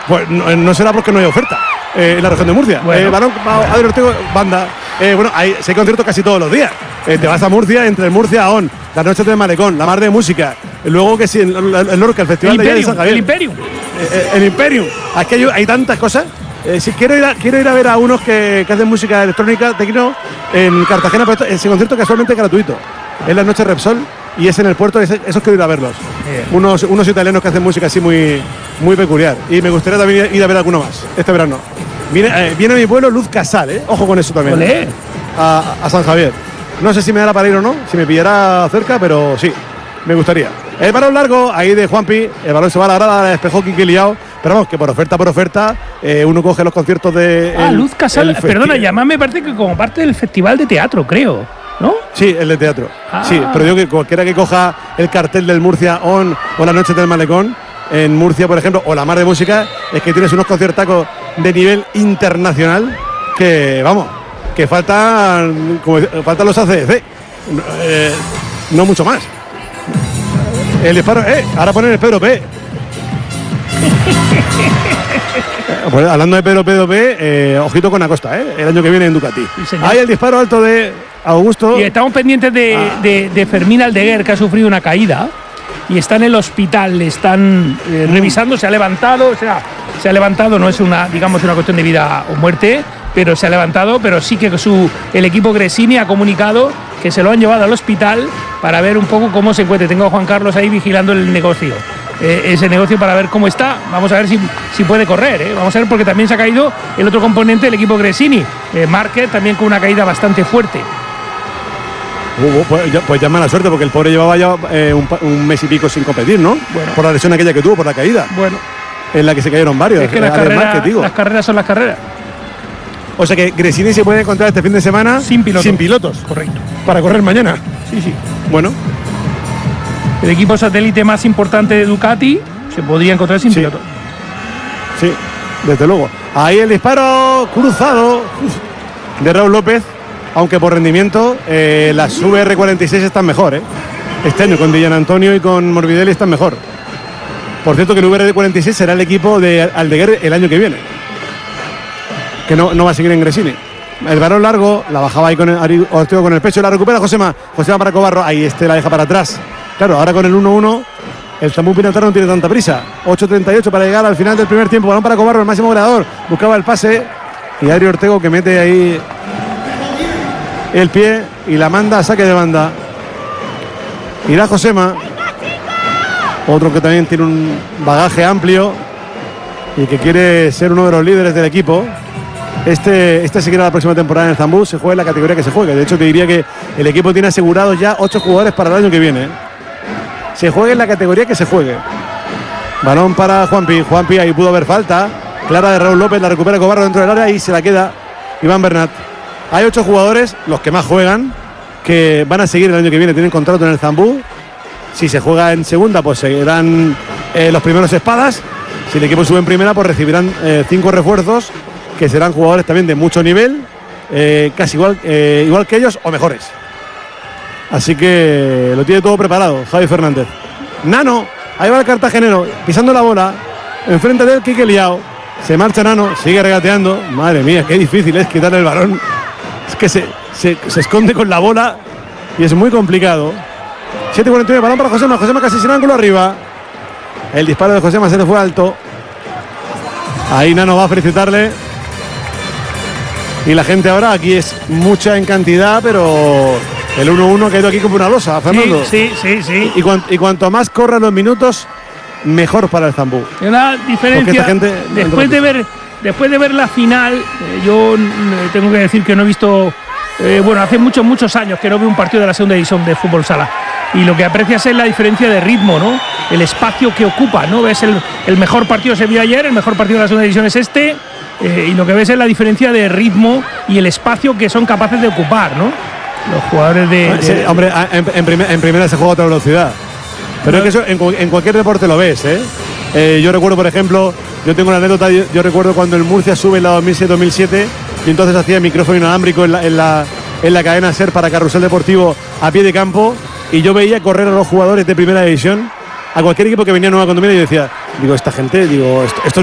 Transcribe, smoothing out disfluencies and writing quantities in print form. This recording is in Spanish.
Pues no será porque no hay oferta en la región de Murcia. Bueno. Balón, Adri Ortego, banda. Bueno, hay conciertos casi todos los días. Te vas a Murcia, entre Murcia, Aón, las noches del Malecón, la mar de música. Luego que sí, el Lorca, el Festival de Jazz de San Javier. El Imperium. El Imperium. Es que hay tantas cosas. Si quiero ir a ver a unos que hacen música electrónica, tecno, en Cartagena, pero ese concierto casualmente es gratuito. Es la noche Repsol y es en el puerto, esos quiero ir a verlos. Unos italianos que hacen música así muy, muy peculiar. Y me gustaría también ir a ver alguno más este verano. Viene a mi pueblo Luz Casal, ojo con eso también. Olé. A San Javier. No sé si me dará para ir o no, si me pillará cerca, pero sí, me gustaría. El balón largo, ahí de Juanpi, el balón se va a la grada, despejó Quique Liao, pero vamos, que por oferta, uno coge los conciertos de... Luz Casal, perdona, ya me parece que como parte del festival de teatro, creo, ¿no? Sí, el de teatro, sí, pero digo que cualquiera que coja el cartel del Murcia On o las noches del Malecón, en Murcia, por ejemplo, o la mar de música, es que tienes unos conciertacos de nivel internacional que, vamos, que faltan los ACDC, no mucho más. El disparo, ahora ponen el Pedro P. Pues, hablando de Pedro P, ojito con Acosta, el año que viene en Ducati. Sí, hay el disparo alto de Augusto. Y estamos pendientes de Fermín Aldeguer, que ha sufrido una caída y está en el hospital, le están revisando, se ha levantado, no es una cuestión de vida o muerte, pero se ha levantado, pero sí que el equipo Gresini ha comunicado que se lo han llevado al hospital para ver un poco cómo se encuentra. Tengo a Juan Carlos ahí vigilando el negocio, ese negocio, para ver cómo está. Vamos a ver si puede correr, vamos a ver, porque también se ha caído el otro componente del equipo Gresini, Márquez, también con una caída bastante fuerte. Pues ya mala suerte, porque el pobre llevaba ya un mes y pico sin competir, ¿no? Bueno. Por la lesión aquella que tuvo, por la caída. Bueno. En la que se cayeron varios. Es que las carreras son las carreras. O sea que Gresini se puede encontrar este fin de semana sin pilotos. Correcto. Para correr mañana. Sí. Bueno. El equipo satélite más importante de Ducati se podría encontrar sin pilotos. Sí, desde luego. Ahí el disparo cruzado de Raúl López, aunque por rendimiento las VR46 están mejor. Este año con Dillan Antonio y con Morbidelli están mejor. Por cierto que el VR46 será el equipo de Aldeguer el año que viene, que no va a seguir en Gresini. El balón largo, la bajaba ahí con Ari Ortego con el pecho, la recupera Josema para Cobarro, ahí la deja para atrás. Claro, ahora con el 1-1 el Zambú Pinataro no tiene tanta prisa. 8:38 para llegar al final del primer tiempo. Balón para Cobarro, el máximo goleador, buscaba el pase y Ari Ortego que mete ahí el pie y la manda a saque de banda. Irá Josema, otro que también tiene un bagaje amplio y que quiere ser uno de los líderes del equipo. Este seguirá la próxima temporada en el Zambú, se juega en la categoría que se juegue. De hecho, te diría que el equipo tiene asegurados ya 8 jugadores para el año que viene. Se juegue en la categoría que se juegue. Balón para Juanpi, ahí pudo haber falta clara de Raúl López, la recupera Cobarro dentro del área y se la queda Iván Bernat. Hay 8 jugadores, los que más juegan, que van a seguir el año que viene, tienen contrato en el Zambú. Si se juega en segunda, pues seguirán los primeros espadas. Si el equipo sube en primera, pues recibirán 5 refuerzos, que serán jugadores también de mucho nivel, casi igual que ellos o mejores. Así que lo tiene todo preparado Javi Fernández. Nano, ahí va el cartagenero, pisando la bola, enfrente de él Quique Liao. Se marcha Nano, sigue regateando. Madre mía, qué difícil es quitarle el balón. Es que se esconde con la bola y es muy complicado. 7:49, balón para Josema casi sin ángulo arriba. El disparo de Josema se le fue alto. Ahí Nano va a felicitarle. Y la gente ahora, aquí es mucha en cantidad, pero el 1-1 ha caído aquí como una losa, Fernando. Sí. Y cuanto más corran los minutos, mejor para el Zambú. Una diferencia, después de ver la final, yo tengo que decir que no he visto, hace muchos años que no veo un partido de la segunda división de fútbol sala. Y lo que aprecias es la diferencia de ritmo, ¿no? El espacio que ocupa, ¿no? Ves el mejor partido se vio ayer, el mejor partido de la segunda división es este. Y lo que ves es la diferencia de ritmo y el espacio que son capaces de ocupar, ¿no? Los jugadores de... Hombre, en primera se juega a otra velocidad. Pero es que eso en cualquier deporte lo ves, yo recuerdo, por ejemplo, yo tengo una anécdota, yo recuerdo cuando el Murcia sube en la 2006-2007 y entonces hacía micrófono inalámbrico en la cadena SER para Carrusel Deportivo a pie de campo y yo veía correr a los jugadores de primera división, a cualquier equipo que venía nueva condomina y decía, esta gente, esto